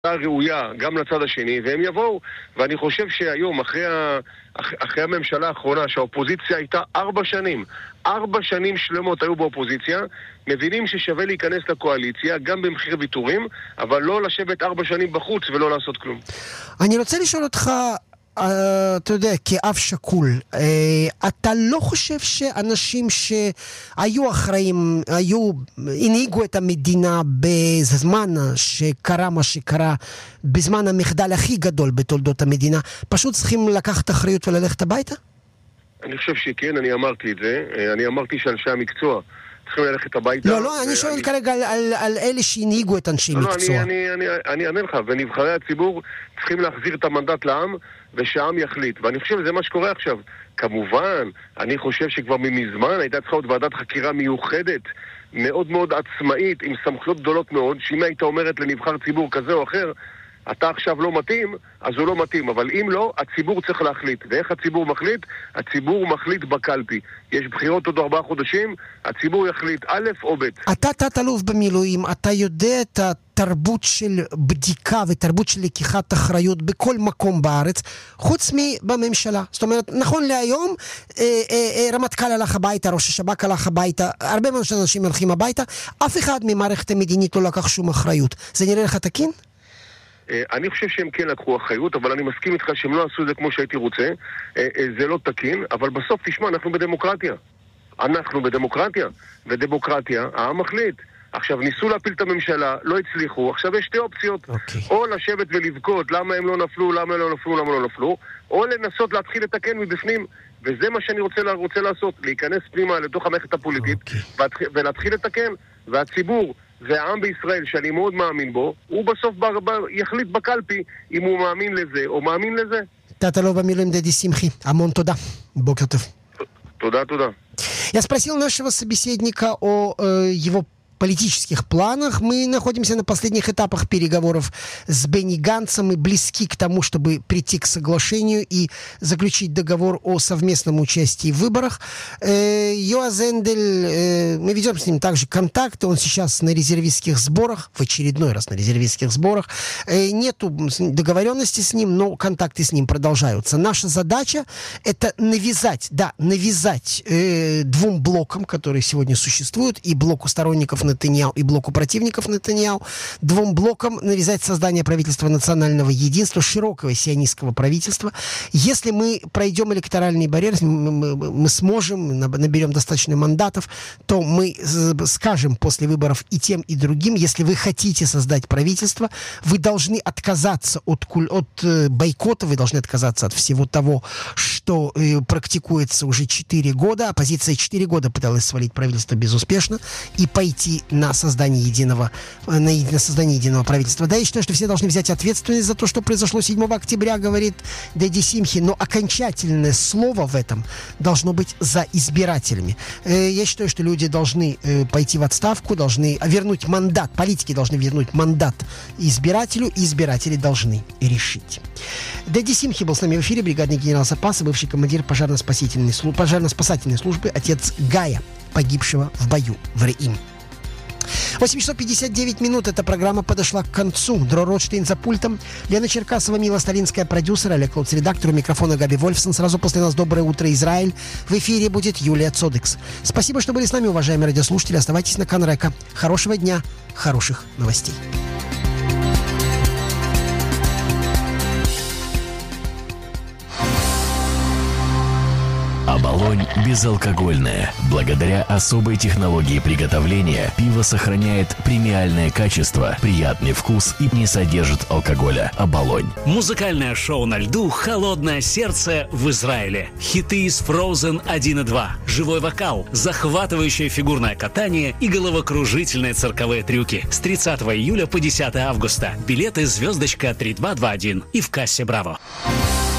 ראויה גם לצד השני, והם יבואו, ואני חושב שהיום, אחרי הממשלה האחרונה, שהאופוזיציה הייתה 4 שנים שלמות היו באופוזיציה, מבינים ששווה להיכנס לקואליציה, גם במחיר ויתורים, אבל לא לשבת 4 שנים בחוץ ולא לעשות כלום. אני רוצה לשאול אותך, אתה יודע, כאב שקול, אתה לא חושב שאנשים שהיו אחראים, הנהיגו את המדינה בזמן שקרה מה שקרה, בזמן המחדל הכי גדול בתולדות המדינה, פשוט צריכים לקחת אחריות וללכת הביתה? אני חושב שכן, אני אמרתי את זה. אני אמרתי שאנשי המקצוע צריכים ללכת הביתה. לא, אני שואל כרגע על אלה שהנהיגו את אנשי מקצוע. אני אענה לך, ונבחרי הציבור צריכים להחזיר את המנדט לעם, ושהעם יחליט. ואני חושב שזה מה שקורה עכשיו. כמובן, אני חושב שכבר מזמן הייתה צריכה עוד ועדת חקירה מיוחדת, מאוד מאוד עצמאית, עם סמכויות גדולות מאוד, שאם היית אומרת לנבחר ציבור כזה או אחר, אתה עכשיו לא מתאים, אז הוא לא מתאים. אבל אם לא, הציבור צריך להחליט. ואיך הציבור מחליט? הציבור מחליט בקלפי. יש בחירות עוד 4 חודשים, הציבור יחליט א' או ב'. אתה תת-אלוף במילואים, אתה יודע את התרבות של בדיקה ותרבות של לקיחת אחריות בכל מקום בארץ, חוץ מבממשלה. זאת אומרת, נכון להיום, רמטכ"ל הלך הביתה, ראש השב"כ הלך הביתה, הרבה מאוד אנשים הולכים הביתה, אף אחד ממערכת המדינית לא לקח שום אחריות. זה נראה לך תקין? אני חושב שהם כן לקחו אחריות, אבל אני מסכים איתך שהם לא עשו את זה כמו שהייתי רוצה. זה לא תקין, אבל בסוף תשמע, אנחנו בדמוקרטיה. ודמוקרטיה, העם מחליט. עכשיו, ניסו להפיל את הממשלה, לא הצליחו. עכשיו יש 2 אופציות. או לשבת ולבכות למה הם לא נפלו, או לנסות להתחיל לתקן מבפנים. וזה מה שאני רוצה לעשות, להיכנס פנימה לתוך המערכת הפוליטית, ולהתחיל לתקן. והציבור והעם בישראל, שאני מאוד מאמין בו, הוא בסוף יחליט בקלפי אם הוא מאמין לזה או מאמין לזה. תת-אלוף במילואים דדי שמחי, המון туда. Бокер тов. תודה. Я спросил нашего собеседника о его политических планах. Мы находимся на последних этапах переговоров с Бенни Ганцем и близки к тому, чтобы прийти к соглашению и заключить договор о совместном участии в выборах. Йоаз Эндель, мы ведем с ним также контакты, он сейчас на резервистских сборах, в очередной раз на резервистских сборах. Нету договоренности с ним, но контакты с ним продолжаются. Наша задача это навязать 2 блокам, которые сегодня существуют, и блоку сторонников Нетаньяху и блоку противников Нетаньяху, 2 блокам навязать создание правительства национального единства, широкого сионистского правительства. Если мы пройдем электоральный барьер, мы сможем, наберем достаточно мандатов, то мы скажем после выборов и тем, и другим, если вы хотите создать правительство, вы должны отказаться от бойкота, вы должны отказаться от всего того, что практикуется уже 4 года. Оппозиция 4 года пыталась свалить правительство безуспешно и пойти на создание единого правительства. Да, я считаю, что все должны взять ответственность за то, что произошло 7 октября, говорит Дэдди Симхи, но окончательное слово в этом должно быть за избирателями. Я считаю, что люди должны пойти в отставку, должны вернуть мандат, политики должны вернуть мандат избирателю, и избиратели должны решить. Дэдди Симхи был с нами в эфире, бригадный генерал запаса, бывший командир пожарно-спасательной службы, отец Гая, погибшего в бою в Реим. 8 часов 59 минут. Эта программа подошла к концу. Дро Ротштейн за пультом. Лена Черкасова, Мила Сталинская, продюсер, Олег Клоц, редактор. У микрофона Габи Вольфсон. Сразу после нас «Доброе утро, Израиль». В эфире будет Юлия Цодекс. Спасибо, что были с нами, уважаемые радиослушатели. Оставайтесь на Канрека. Хорошего дня, хороших новостей. Оболонь безалкогольное. Благодаря особой технологии приготовления пиво сохраняет премиальное качество, приятный вкус и не содержит алкоголя. Оболонь. Музыкальное шоу на льду «Холодное сердце» в Израиле. Хиты из Frozen 1 и 2. Живой вокал, захватывающее фигурное катание и головокружительные цирковые трюки. С 30 июля по 10 августа. Билеты звездочка 3221 и в кассе «Браво».